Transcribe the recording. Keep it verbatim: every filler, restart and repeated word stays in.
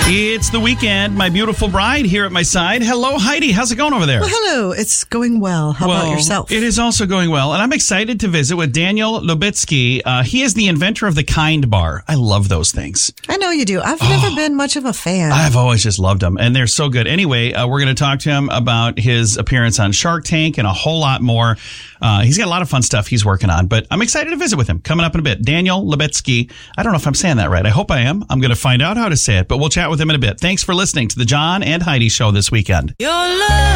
It's the weekend. My beautiful bride here at my side. Hello, Heidi. How's it going over there? Well, hello. It's going well. How well, about yourself? It is also going well. And I'm excited to visit with Daniel Lubitsky. Uh, he is the inventor of the Kind Bar. I love those things. I know you do. I've Oh, never been much of a fan. I've always just loved them. And they're so good. Anyway, uh, we're going to talk to him about his appearance on Shark Tank and a whole lot more. Uh, he's got a lot of fun stuff he's working on. But I'm excited to visit with him coming up in a bit. Daniel Lubitsky. I don't know if I'm saying that right. I hope I am. I'm going to find out how to say it. But we'll chat with him in a bit. Thanks for listening to the John and Heidi Show this weekend. Your love.